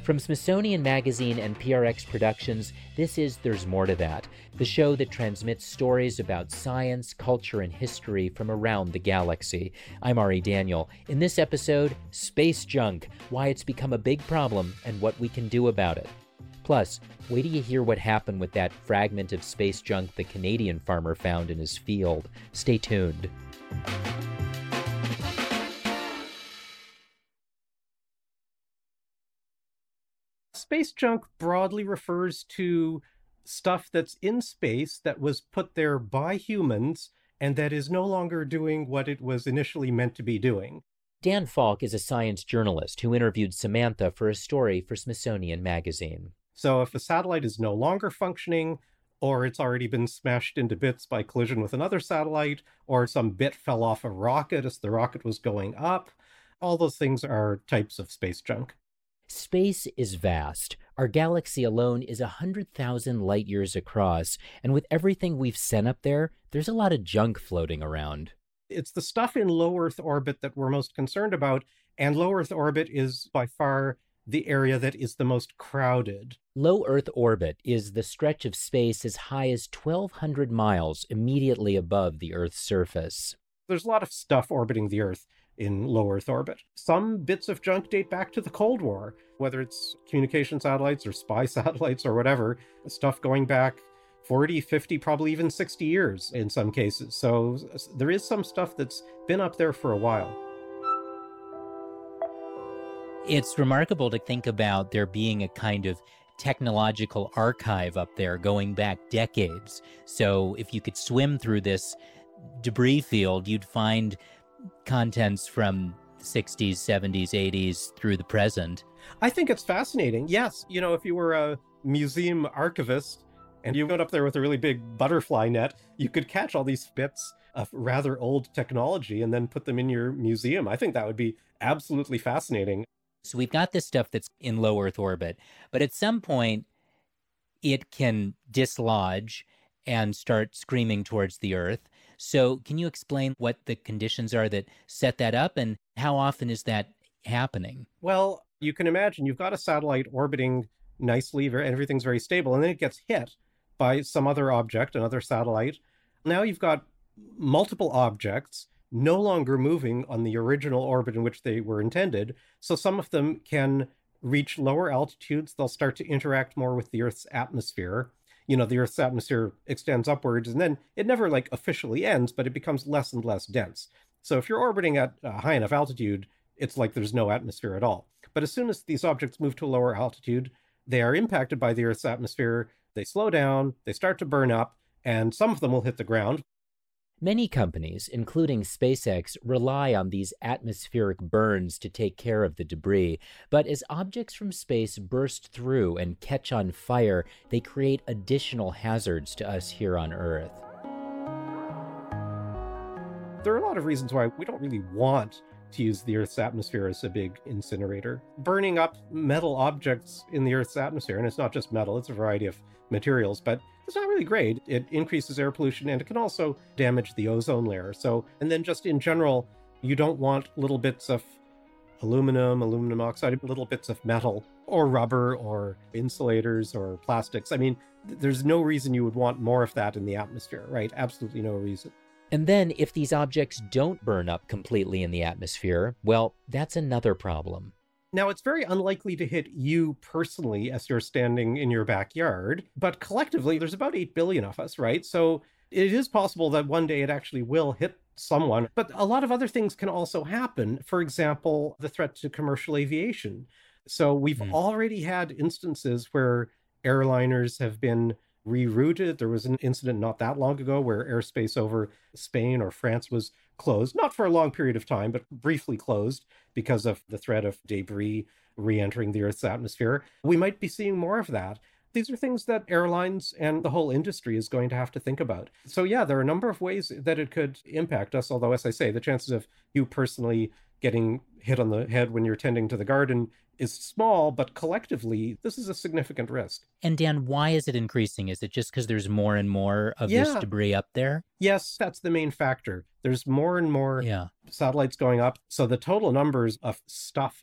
From Smithsonian Magazine and PRX Productions, this is There's More to That, the show that transmits stories about science, culture, and history from around the galaxy. I'm Ari Daniel. In this episode, space junk, why it's become a big problem and what we can do about it. Plus, wait till you hear what happened with that fragment of space junk the Canadian farmer found in his field. Stay tuned. Space junk broadly refers to stuff that's in space that was put there by humans and that is no longer doing what it was initially meant to be doing. Dan Falk is a science journalist who interviewed Samantha for a story for Smithsonian Magazine. So if a satellite is no longer functioning, or it's already been smashed into bits by collision with another satellite, or some bit fell off a rocket as the rocket was going up, all those things are types of space junk. Space is vast. Our galaxy alone is 100,000 light years across, and with everything we've sent up there, there's a lot of junk floating around. It's the stuff in low Earth orbit that we're most concerned about, and low Earth orbit is by far the area that is the most crowded. Low Earth orbit is the stretch of space as high as 1,200 miles immediately above the Earth's surface. There's a lot of stuff orbiting the Earth in low Earth orbit. Some bits of junk date back to the Cold War, whether it's communication satellites or spy satellites or whatever, stuff going back 40, 50, probably even 60 years in some cases. So there is some stuff that's been up there for a while. It's remarkable to think about there being a kind of technological archive up there going back decades. So if you could swim through this debris field, you'd find contents from 60s, 70s, 80s through the present. I think it's fascinating. Yes, if you were a museum archivist and you went up there with a really big butterfly net, you could catch all these bits of rather old technology and then put them in your museum. I think that would be absolutely fascinating. So we've got this stuff that's in low Earth orbit, but at some point it can dislodge and start screaming towards the Earth. So can you explain what the conditions are that set that up and how often is that happening? Well, you can imagine you've got a satellite orbiting nicely, everything's very stable, and then it gets hit by some other object, another satellite. Now you've got multiple objects no longer moving on the original orbit in which they were intended. So some of them can reach lower altitudes. They'll start to interact more with the Earth's atmosphere. The Earth's atmosphere extends upwards, and then it never officially ends, but it becomes less and less dense. So if you're orbiting at a high enough altitude, it's like there's no atmosphere at all. But as soon as these objects move to a lower altitude, they are impacted by the Earth's atmosphere. They slow down, they start to burn up, and some of them will hit the ground. Many companies, including SpaceX, rely on these atmospheric burns to take care of the debris, but as objects from space burst through and catch on fire, they create additional hazards to us here on Earth. There are a lot of reasons why we don't really want to use the Earth's atmosphere as a big incinerator. Burning up metal objects in the Earth's atmosphere, and it's not just metal, it's a variety of materials, but it's not really great. It increases air pollution and it can also damage the ozone layer. And then just in general, you don't want little bits of aluminum oxide, little bits of metal or rubber or insulators or plastics. I mean, there's no reason you would want more of that in the atmosphere, right? Absolutely no reason. And then if these objects don't burn up completely in the atmosphere, well, that's another problem. Now, it's very unlikely to hit you personally as you're standing in your backyard, but collectively, there's about 8 billion of us, right? So it is possible that one day it actually will hit someone, but a lot of other things can also happen. For example, the threat to commercial aviation. So we've already had instances where airliners have been rerouted. There was an incident not that long ago where airspace over Spain or France was closed, not for a long period of time, but briefly closed because of the threat of debris re-entering the Earth's atmosphere. We might be seeing more of that. These are things that airlines and the whole industry is going to have to think about. So yeah, there are a number of ways that it could impact us, although as I say, the chances of you personally getting hit on the head when you're tending to the garden is small, but collectively, this is a significant risk. And Dan, why is it increasing? Is it just because there's more and more of this debris up there? Yes, that's the main factor. There's more and more satellites going up. So the total numbers of stuff